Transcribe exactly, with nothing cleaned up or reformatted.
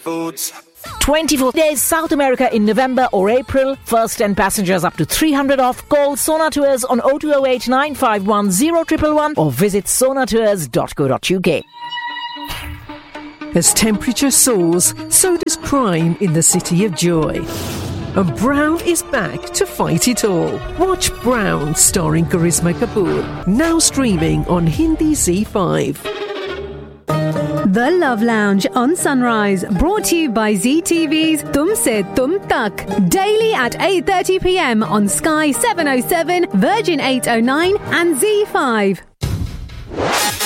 Foods. twenty-four days South America in November or April. First ten passengers up to three hundred off. Call Sona Tours on oh two oh eight, nine five one, oh one one one or visit sona tours dot co dot uk. As temperature soars, so does crime in the City of Joy. And Brown is back to fight it all. Watch Brown starring Karisma Kapoor, now streaming on Hindi Z five. The Love Lounge on Sunrise, brought to you by Z T V's Tum Se Tum Tak. Daily at eight thirty p m on Sky seven oh seven, Virgin eight oh nine and Z five.